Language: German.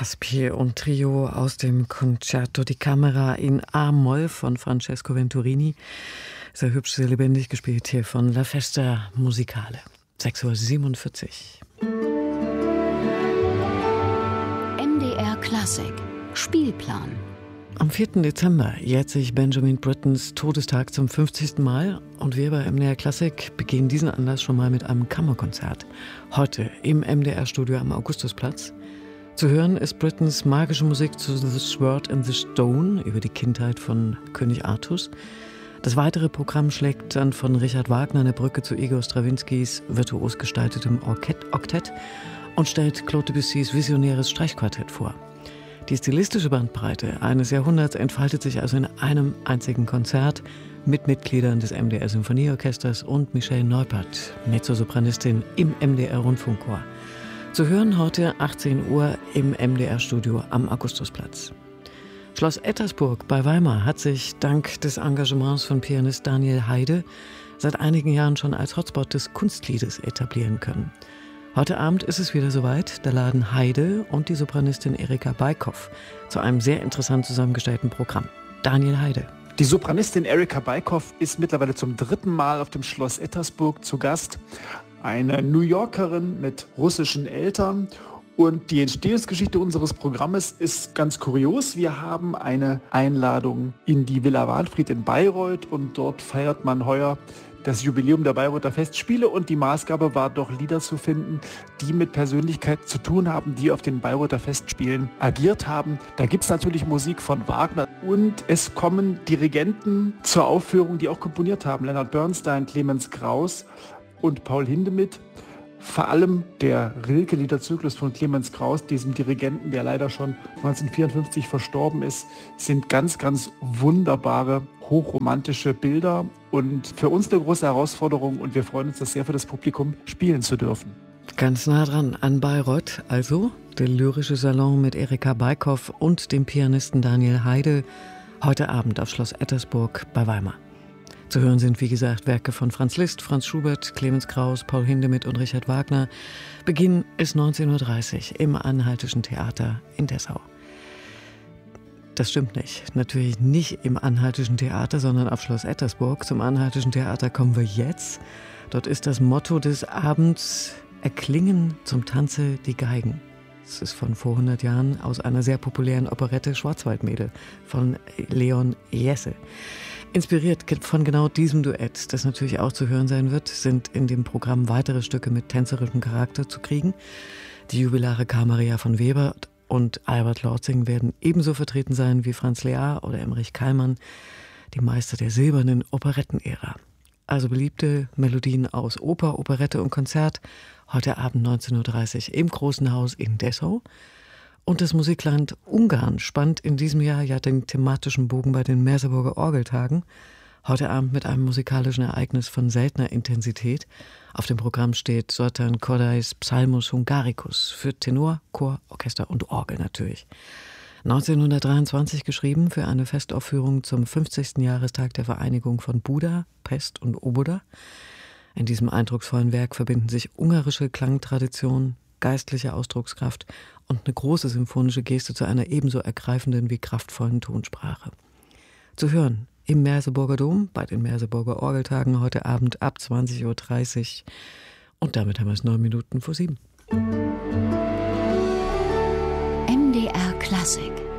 Passepied und Trio aus dem Concerto di Camera in A-Moll von Francesco Venturini. Sehr hübsch, sehr lebendig gespielt hier von La Festa Musicale. 6:47 Uhr. MDR Klassik Spielplan. Am 4. Dezember jährt sich Benjamin Brittens Todestag zum 50. Mal und wir bei MDR Klassik begehen diesen Anlass schon mal mit einem Kammerkonzert. Heute im MDR-Studio am Augustusplatz. Zu hören ist Brittens magische Musik zu The Sword and the Stone über die Kindheit von König Artus. Das weitere Programm schlägt dann von Richard Wagner eine Brücke zu Igor Strawinskys virtuos gestaltetem Oktett und stellt Claude Debussys visionäres Streichquartett vor. Die stilistische Bandbreite eines Jahrhunderts entfaltet sich also in einem einzigen Konzert mit Mitgliedern des MDR Symphonieorchesters und Michelle Neupert, Mezzosopranistin im MDR Rundfunkchor. Zu hören heute 18 Uhr im MDR-Studio am Augustusplatz. Schloss Ettersburg bei Weimar hat sich dank des Engagements von Pianist Daniel Heide seit einigen Jahren schon als Hotspot des Kunstliedes etablieren können. Heute Abend ist es wieder soweit. Da laden Heide und die Sopranistin Erika Baikow zu einem sehr interessant zusammengestellten Programm. Daniel Heide. Die Sopranistin Erika Baikow ist mittlerweile zum 3. Mal auf dem Schloss Ettersburg zu Gast. Eine New Yorkerin mit russischen Eltern. Und die Entstehungsgeschichte unseres Programmes ist ganz kurios. Wir haben eine Einladung in die Villa Wahnfried in Bayreuth und dort feiert man heuer das Jubiläum der Bayreuther Festspiele und die Maßgabe war doch Lieder zu finden, die mit Persönlichkeit zu tun haben, die auf den Bayreuther Festspielen agiert haben. Da gibt es natürlich Musik von Wagner und es kommen Dirigenten zur Aufführung, die auch komponiert haben. Leonard Bernstein, Clemens Krauss und Paul Hindemith. Vor allem der Rilke-Liederzyklus von Clemens Krauss, diesem Dirigenten, der leider schon 1954 verstorben ist, sind ganz, ganz wunderbare, hochromantische Bilder und für uns eine große Herausforderung und wir freuen uns, das sehr für das Publikum spielen zu dürfen. Ganz nah dran an Bayreuth, also der lyrische Salon mit Erika Baikow und dem Pianisten Daniel Heide, heute Abend auf Schloss Ettersburg bei Weimar. Zu hören sind, wie gesagt, Werke von Franz Liszt, Franz Schubert, Clemens Krauss, Paul Hindemith und Richard Wagner. Beginn ist 19:30 Uhr im Anhaltischen Theater in Dessau. Das stimmt nicht. Natürlich nicht im Anhaltischen Theater, sondern auf Schloss Ettersburg. Zum Anhaltischen Theater kommen wir jetzt. Dort ist das Motto des Abends: Erklingen zum Tanze die Geigen. Das ist von vor 100 Jahren aus einer sehr populären Operette Schwarzwaldmädel von Leon Jesse. Inspiriert von genau diesem Duett, das natürlich auch zu hören sein wird, sind in dem Programm weitere Stücke mit tänzerischem Charakter zu kriegen. Die Jubilare Karl-Maria von Weber und Albert Lortzing werden ebenso vertreten sein wie Franz Lear oder Emmerich Kallmann, die Meister der silbernen Operettenära. Also beliebte Melodien aus Oper, Operette und Konzert, heute Abend 19:30 Uhr im Großen Haus in Dessau. Und das Musikland Ungarn spannt in diesem Jahr ja den thematischen Bogen bei den Merseburger Orgeltagen. Heute Abend mit einem musikalischen Ereignis von seltener Intensität. Auf dem Programm steht Zoltán Kodály's Psalmus Hungaricus für Tenor, Chor, Orchester und Orgel natürlich. 1923 geschrieben für eine Festaufführung zum 50. Jahrestag der Vereinigung von Buda, Pest und Obuda. In diesem eindrucksvollen Werk verbinden sich ungarische Klangtradition, geistliche Ausdruckskraft und eine große symphonische Geste zu einer ebenso ergreifenden wie kraftvollen Tonsprache. Zu hören im Merseburger Dom bei den Merseburger Orgeltagen heute Abend ab 20:30 Uhr. Und damit haben wir es 9 Minuten vor 7. MDR Klassik